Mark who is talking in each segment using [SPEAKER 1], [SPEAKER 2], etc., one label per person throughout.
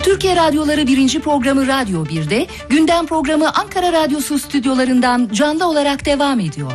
[SPEAKER 1] Türkiye Radyoları 1. programı Radyo 1'de, gündem programı Ankara Radyosu stüdyolarından canlı olarak devam ediyor.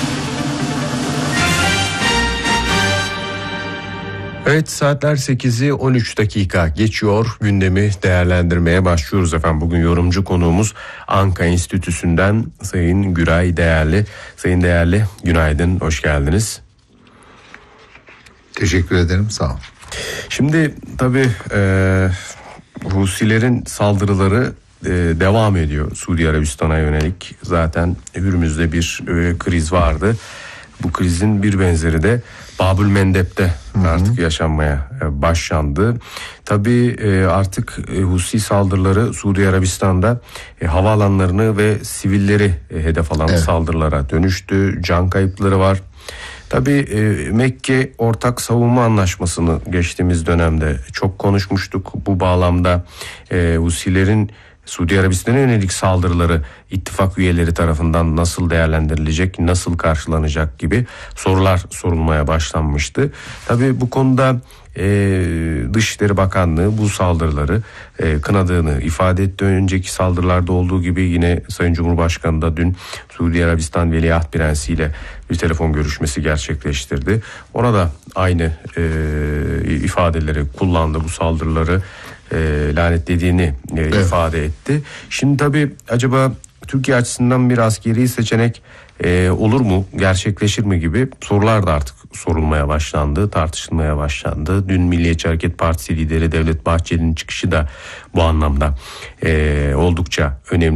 [SPEAKER 2] Evet, saatler 8'i 13 dakika geçiyor. Gündemi değerlendirmeye başlıyoruz efendim. Bugün yorumcu konuğumuz Anka Enstitüsü'nden Sayın Güray Değerli. Sayın Değerli, günaydın, hoş geldiniz.
[SPEAKER 3] Teşekkür ederim, sağ olun.
[SPEAKER 2] Şimdi tabii Husilerin saldırıları devam ediyor Suudi Arabistan'a yönelik. Zaten Hürmüz'de bir kriz vardı. Bu krizin bir benzeri de Babül Mendeb'de artık yaşanmaya başlandı. Tabii artık Husi saldırıları Suudi Arabistan'da havaalanlarını ve sivilleri hedef alan saldırılara dönüştü. Can kayıpları var. Tabii Mekke Ortak Savunma Anlaşması'nı geçtiğimiz dönemde çok konuşmuştuk. Bu bağlamda Husilerin Suudi Arabistan'a yönelik saldırıları ittifak üyeleri tarafından nasıl değerlendirilecek, nasıl karşılanacak gibi sorular sorulmaya başlanmıştı. Tabii bu konuda Dışişleri Bakanlığı bu saldırıları kınadığını ifade etti. Önceki saldırılarda olduğu gibi yine Sayın Cumhurbaşkanı da dün Suudi Arabistan Veliaht Prensi ile bir telefon görüşmesi gerçekleştirdi. Ona da aynı ifadeleri kullandı, bu saldırıları lanetlediğini ifade etti. Şimdi tabii acaba Türkiye açısından bir askeri seçenek olur mu, gerçekleşir mi gibi sorular da artık sorulmaya başlandı, tartışılmaya başlandı. Dün Milliyetçi Hareket Partisi lideri Devlet Bahçeli'nin çıkışı da bu anlamda oldukça önemli.